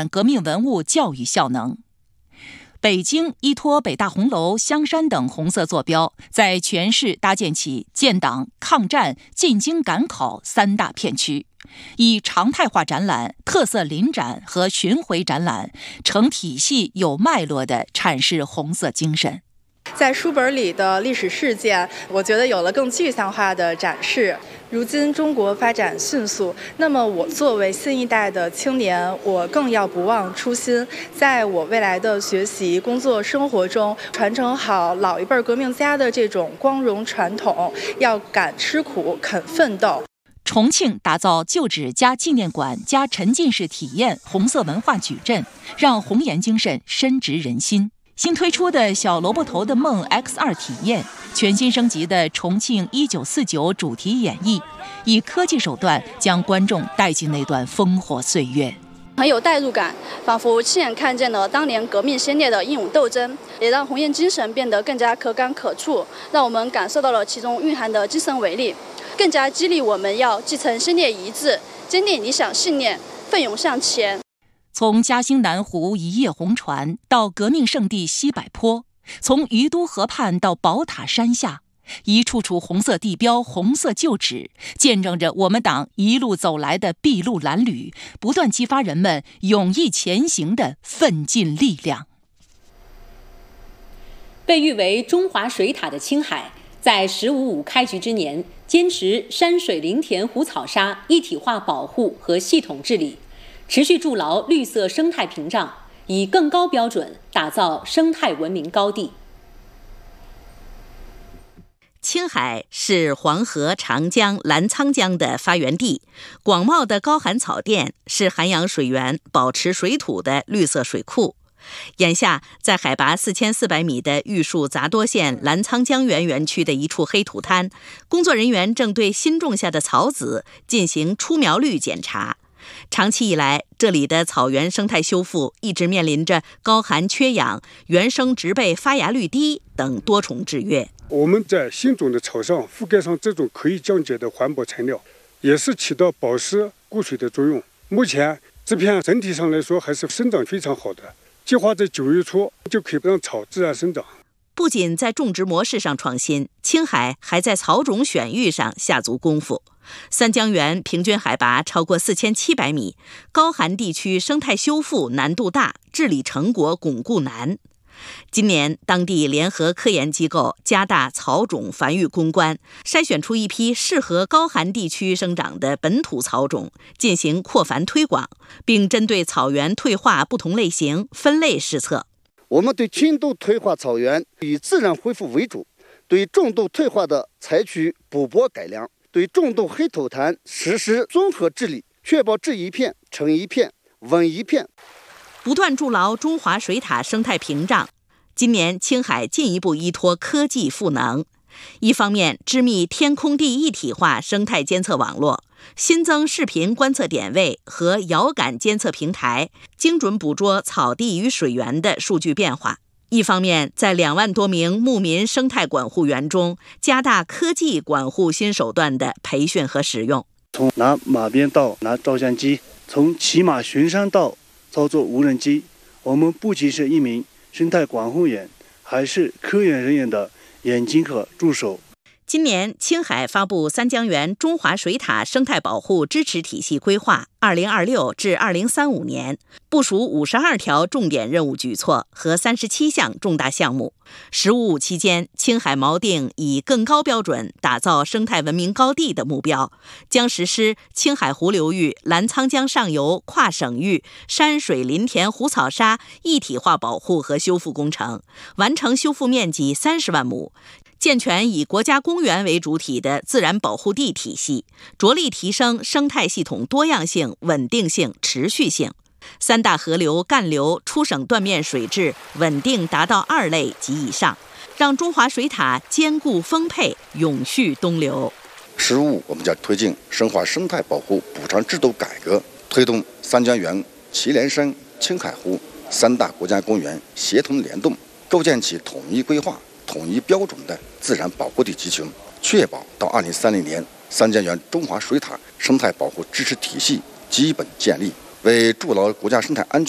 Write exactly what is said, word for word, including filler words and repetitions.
展革命文物教育效能。北京依托北大红楼、香山等红色坐标，在全市搭建起建党、抗战、进京赶考三大片区，以常态化展览、特色临展和巡回展览成体系、有脉络地阐释红色精神。 在书本里的历史事件，我觉得有了更具象化的展示。如今中国发展迅速，那么我作为新一代的青年，我更要不忘初心，在我未来的学习、工作、生活中，传承好老一辈革命家的这种光荣传统，要敢吃苦、肯奋斗。 重庆打造旧址加纪念馆加沉浸式体验红色文化矩阵，让红岩精神深植人心。新推出的小萝卜头的梦 X 二 体验，全新升级的重庆一九四九主题演绎，以科技手段将观众带进那段烽火岁月， 很有代入感，仿佛亲眼看见了当年革命先烈的英勇斗争，也让红岩精神变得更加可感可触，让我们感受到了其中蕴含的精神伟力，更加激励我们要继承先烈遗志，坚定理想信念，奋勇向前。 从嘉兴南湖一叶红船到革命圣地西柏坡，从于都河畔到宝塔山下，一处处红色地标、红色旧址，见证着我们党一路走来的筚路蓝缕，不断激发人们勇毅前行的奋进力量。 被誉为中华水塔的青海，在十五五开局之年，坚持山水林田湖草沙一体化保护和系统治理，持续筑牢绿色生态屏障，以更高标准打造生态文明高地。 青海是黄河、长江、澜沧江的发源地，广袤的高寒草甸是涵养水源、保持水土的绿色水库。眼下，在海拔四千四百米的玉树杂多县澜沧江源园区的一处黑土滩，工作人员正对新种下的草籽进行出苗率检查。长期以来，这里的草原生态修复一直面临着高寒缺氧、原生植被发芽率低等多重制约。 我们在新种的草上覆盖上这种可以降解的环保材料，也是起到保湿固水的作用。目前这片整体上来说还是生长非常好的，计划在九月初就可以让草自然生长。 不仅在种植模式上创新，青海还在草种选育上下足功夫。三江源平均海拔超过四千七百米，高寒地区生态修复难度大，治理成果巩固难。今年，当地联合科研机构加大草种繁育攻关，筛选出一批适合高寒地区生长的本土草种，进行扩繁推广，并针对草原退化不同类型分类施测。 我们对轻度退化草原以自然恢复为主，对重度退化的采取补播改良，对重度黑土滩实施综合治理，确保治一片成一片稳一片。 不断筑牢中华水塔生态屏障，今年青海进一步依托科技赋能，一方面织密天空地一体化生态监测网络，新增视频观测点位和遥感监测平台，精准捕捉草地与水源的数据变化；一方面在两万多名牧民生态管护员中加大科技管护新手段的培训和使用。 从拿马鞭到拿照相机，从骑马巡山到操作无人机，我们不仅是一名生态管护员，还是科研人员的眼睛和助手。 今年，青海发布三江源中华水塔生态保护支持体系规划二零二六至二零三五年，部署五十二条重点任务举措和三十七项重大项目。十五五期间，青海锚定以更高标准打造生态文明高地的目标，将实施青海湖流域澜沧江上游跨省域山水林田湖草沙一体化保护和修复工程，完成修复面积三十万亩。健全以国家公园为主体的自然保护地体系，着力提升生态系统多样性、稳定性、持续性。三大河流干流出省断面水质稳定达到二类及以上，让中华水塔坚固丰沛、永续东流。 十五，我们将推进深化生态保护补偿制度改革，推动三江源、祁连山、青海湖三大国家公园协同联动，构建起统一规划、统一标准的自然保护地集群，确保到二零三零年三江源中华水塔生态保护支持体系基本建立，为筑牢国家生态安全